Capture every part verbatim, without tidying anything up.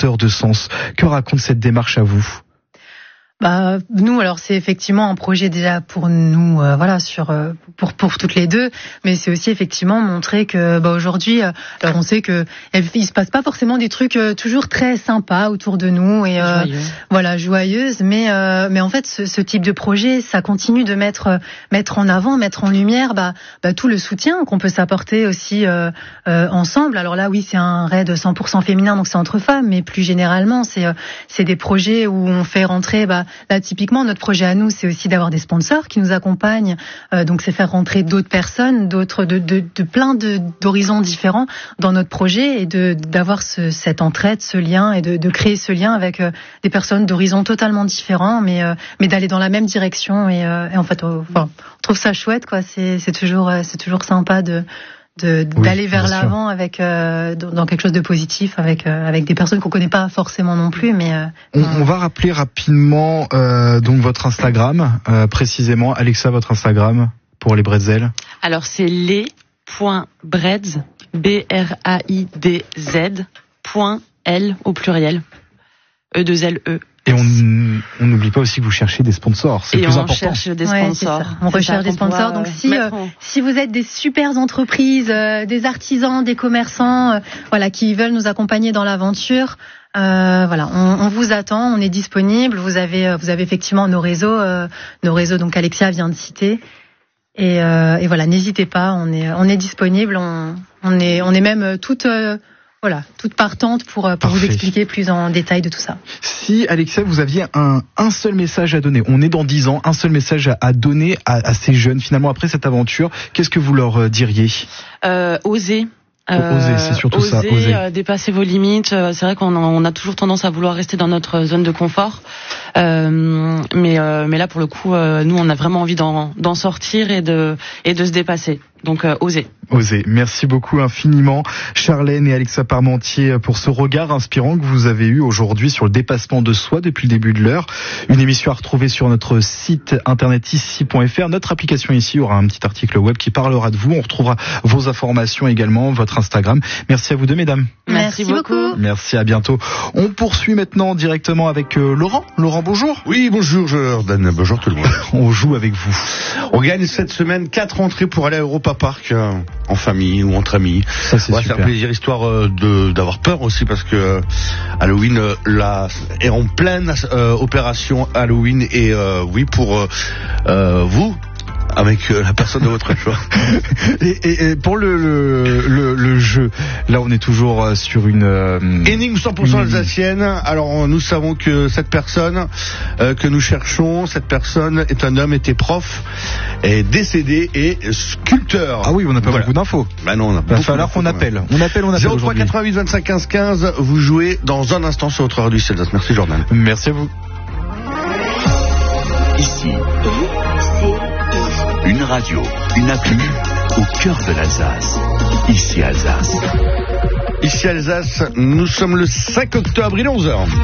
porteurs de sens. Que raconte cette démarche à vous ? Bah nous alors c'est effectivement un projet déjà pour nous euh, voilà sur euh, pour pour toutes les deux, mais c'est aussi effectivement montrer que bah aujourd'hui euh, alors on sait que il se passe pas forcément des trucs euh, toujours très sympas autour de nous et euh, Joyeux. voilà joyeuses, mais euh, mais en fait ce, ce type de projet ça continue de mettre euh, mettre en avant, mettre en lumière bah, bah tout le soutien qu'on peut s'apporter aussi euh, euh, ensemble. Alors là oui c'est un raid cent pour cent féminin donc c'est entre femmes, mais plus généralement c'est euh, c'est des projets où on fait rentrer bah là, typiquement, notre projet à nous, c'est aussi d'avoir des sponsors qui nous accompagnent. Euh, donc, c'est faire rentrer d'autres personnes, d'autres, de, de, de plein de, d'horizons différents dans notre projet et de, d'avoir ce, cette entraide, ce lien et de, de créer ce lien avec euh, des personnes d'horizons totalement différents, mais, euh, mais d'aller dans la même direction. Et, euh, et en fait, euh, enfin, on trouve ça chouette, quoi. C'est, c'est toujours, euh, c'est toujours sympa de. De, d'aller oui, vers l'avant sûr. avec euh, dans quelque chose de positif avec euh, avec des personnes qu'on connaît pas forcément non plus, mais euh, on, on va rappeler rapidement euh, donc votre Instagram euh, précisément. Alexa, votre Instagram pour les bretzels. Alors c'est les.breads b r a i d z point l au pluriel e deux l e. Et on on n'oublie pas aussi que vous cherchez des sponsors, c'est et le plus on important. Cherche des sponsors. Ouais, on recherche des sponsors. Donc si euh, si vous êtes des super entreprises, euh, des artisans, des commerçants, euh, voilà, qui veulent nous accompagner dans l'aventure, euh, voilà, on, on vous attend, on est disponible. Vous avez vous avez effectivement nos réseaux, euh, nos réseaux. Donc Alexia vient de citer. Et, euh, et voilà, n'hésitez pas, on est on est disponible. On on est on est même toute euh, Voilà, toute partante pour, pour vous expliquer plus en détail de tout ça. Si, Alexia, vous aviez un, un seul message à donner, on est dans dix ans, un seul message à, à donner à, à ces jeunes, finalement, après cette aventure, qu'est-ce que vous leur diriez ? euh, Osez. Euh, oser, c'est surtout oser, ça. Oser, euh, dépasser vos limites. C'est vrai qu'on a, on a toujours tendance à vouloir rester dans notre zone de confort, euh, mais euh, mais là pour le coup, euh, nous on a vraiment envie d'en, d'en sortir et de et de se dépasser. Donc euh, oser. Oser. Merci beaucoup infiniment, Charlène et Alexa Parmentier, pour ce regard inspirant que vous avez eu aujourd'hui sur le dépassement de soi depuis le début de l'heure. Une émission à retrouver sur notre site internet ici point f r. Notre application ici aura un petit article web qui parlera de vous. On retrouvera vos informations également, votre Instagram. Merci à vous deux, mesdames. Merci, Merci beaucoup. Merci, à bientôt. On poursuit maintenant directement avec euh, Laurent. Laurent, bonjour. Oui, bonjour Jordan. Bonjour tout le monde. On joue avec vous. On gagne cette semaine quatre entrées pour aller à Europa Park euh, en famille ou entre amis. Ça, c'est on va super. faire plaisir, histoire euh, de d'avoir peur aussi, parce que euh, Halloween euh, là, est en pleine euh, opération Halloween et euh, oui, pour euh, euh, vous, avec euh, la personne de votre choix. et, et, et pour le, le, le, le jeu, là on est toujours sur une euh, énigme cent pour cent alsacienne. Alors nous savons que cette personne euh, que nous cherchons, cette personne est un homme, était prof, est décédé et sculpteur. Ah oui, on n'a pas voilà. beaucoup d'infos. Bah non, on a va falloir qu'on appelle. On appelle, on appelle. zéro trois quatre-vingt-huit vingt-cinq quinze quinze. Vous jouez dans un instant sur votre heure du Céleste. Merci Jordan. Merci à vous. Ici. Une radio, une appli au cœur de l'Alsace. Ici Alsace. Ici Alsace, nous sommes le cinq octobre, il est onze heures.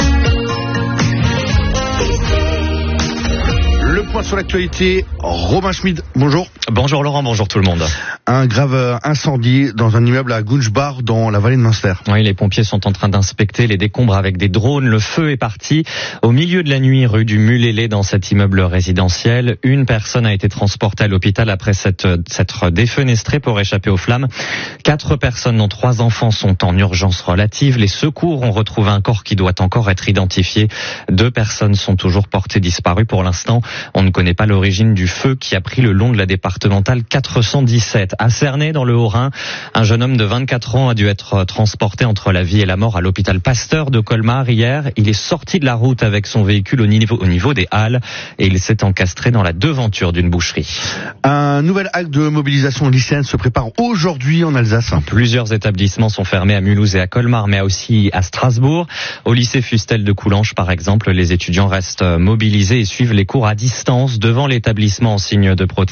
Le point sur l'actualité, Romain Schmid, bonjour. Bonjour Laurent, bonjour tout le monde. Un grave incendie dans un immeuble à Gunschbach dans la vallée de Münster. Oui, les pompiers sont en train d'inspecter les décombres avec des drones. Le feu est parti au milieu de la nuit rue du Mulélé dans cet immeuble résidentiel. Une personne a été transportée à l'hôpital après cette, s'être défenestrée pour échapper aux flammes. Quatre personnes dont trois enfants sont en urgence relative. Les secours ont retrouvé un corps qui doit encore être identifié. Deux personnes sont toujours portées disparues pour l'instant. On ne connaît pas l'origine du feu qui a pris le long de la départementale quatre cent dix-sept. À Cernay, dans le Haut-Rhin, un jeune homme de vingt-quatre ans a dû être transporté entre la vie et la mort à l'hôpital Pasteur de Colmar hier. Il est sorti de la route avec son véhicule au niveau, au niveau des Halles et il s'est encastré dans la devanture d'une boucherie. Un nouvel acte de mobilisation lycéenne se prépare aujourd'hui en Alsace. Plusieurs établissements sont fermés à Mulhouse et à Colmar, mais aussi à Strasbourg. Au lycée Fustel de Coulanges, par exemple, les étudiants restent mobilisés et suivent les cours à distance devant l'établissement en signe de protestation.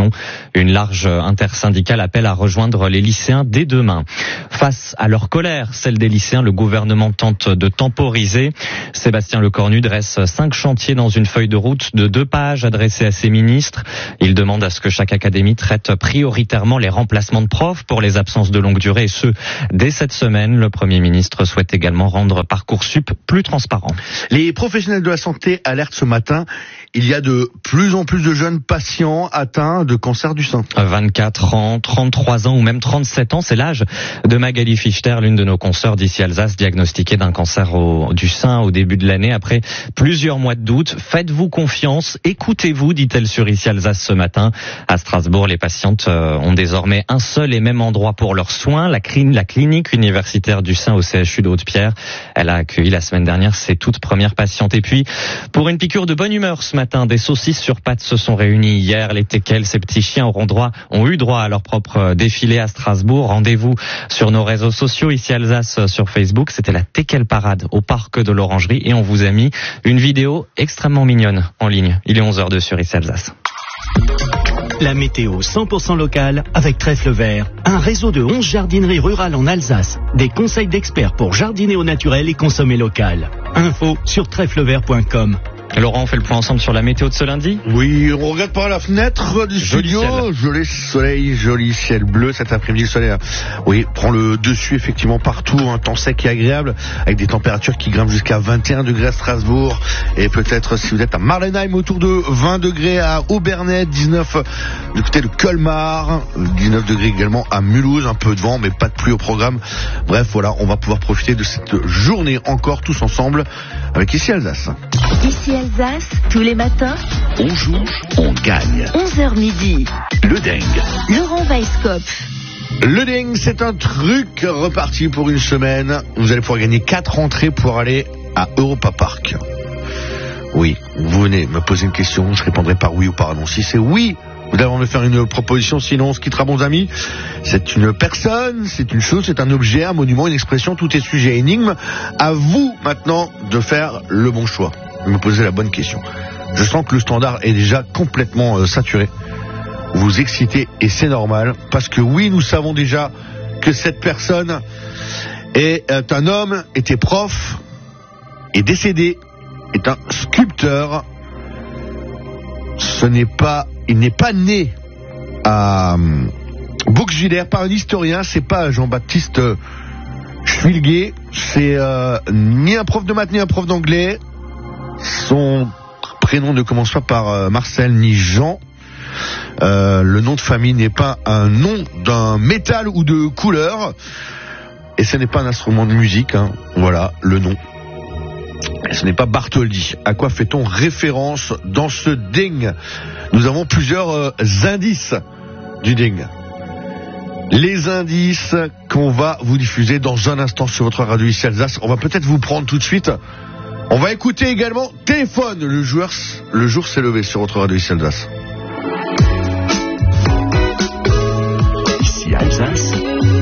manifestation. Une large intersyndicale appelle à rejoindre les lycéens dès demain. Face à leur colère, celle des lycéens, le gouvernement tente de temporiser. Sébastien Lecornu dresse cinq chantiers dans une feuille de route de deux pages adressée à ses ministres. Il demande à ce que chaque académie traite prioritairement les remplacements de profs pour les absences de longue durée, et ce, dès cette semaine. Le Premier ministre souhaite également rendre Parcoursup plus transparent. Les professionnels de la santé alertent ce matin. Il y a de plus en plus de jeunes patients atteints de cancer du sein. vingt-quatre ans, trente-trois ans ou même trente-sept ans, c'est l'âge de Magali Fichter, l'une de nos consoeurs d'ici Alsace, diagnostiquée d'un cancer au, du sein au début de l'année après plusieurs mois de doute. Faites-vous confiance, écoutez-vous, dit-elle sur ici Alsace ce matin. À Strasbourg, les patientes ont désormais un seul et même endroit pour leurs soins, la, cli- la clinique universitaire du sein au C H U de Haute-Pierre. Elle a accueilli la semaine dernière ses toutes premières patientes. Et puis, pour une piqûre de bonne humeur ce matin, des saucisses sur pattes se sont réunies hier. Les teckels, ces petits chiens auront droit, ont eu droit à leur propre défilé à Strasbourg. Rendez-vous sur nos réseaux sociaux, ici Alsace sur Facebook. C'était la Teckel Parade au parc de l'Orangerie et on vous a mis une vidéo extrêmement mignonne en ligne. Il est onze heures deux sur ici Alsace. La météo cent pour cent locale avec Trèfle Vert, un réseau de onze jardineries rurales en Alsace. Des conseils d'experts pour jardiner au naturel et consommer local. Info sur trèfle vert point com. Laurent, on fait le point ensemble sur la météo de ce lundi ? Oui, on regarde par la fenêtre du Joli studio. ciel. Joli soleil, joli ciel bleu cet après-midi. Le soleil, oui, prend le dessus effectivement partout. Un temps sec et agréable avec des températures qui grimpent jusqu'à vingt et un degrés à Strasbourg. Et peut-être si vous êtes à Marlenheim autour de vingt degrés, à Obernai, dix-neuf du côté de Colmar, dix-neuf degrés également à Mulhouse. Un peu de vent mais pas de pluie au programme. Bref, voilà, on va pouvoir profiter de cette journée encore tous ensemble avec ici Alsace. Ici Alsace, tous les matins, On joue, on gagne. onze heures midi. Le dingue. Laurent Weisskopf. Le ding, c'est un truc reparti pour une semaine. Vous allez pouvoir gagner quatre entrées pour aller à Europa Park. Oui, vous venez me poser une question, je répondrai par oui ou par non. Si c'est oui, vous allez me faire une proposition, sinon on se quittera, bons amis. C'est une personne, c'est une chose, c'est un objet, un monument, une expression, tout est sujet à énigme. À vous maintenant de faire le bon choix, de me poser la bonne question. Je sens que le standard est déjà complètement euh, saturé. Vous vous excitez et c'est normal, parce que oui, nous savons déjà que cette personne est un homme, était prof, est décédé, est un sculpteur. Ce n'est pas, il n'est pas né à Bouxwiller, pas un historien, c'est pas Jean-Baptiste Schwilguet, c'est euh, ni un prof de maths ni un prof d'anglais. Son prénom ne commence pas par euh, Marcel ni Jean. Euh, le nom de famille n'est pas un nom d'un métal ou de couleur. Et ce n'est pas un instrument de musique, hein. Voilà le nom. Et ce n'est pas Bartholdi. À quoi fait-on référence dans ce ding? Nous avons plusieurs euh, indices du ding. Les indices qu'on va vous diffuser dans un instant sur votre radio ici Alsace. On va peut-être vous prendre tout de suite. On va écouter également Téléphone. Le joueur, le jour s'est levé sur votre radio ici Alsace.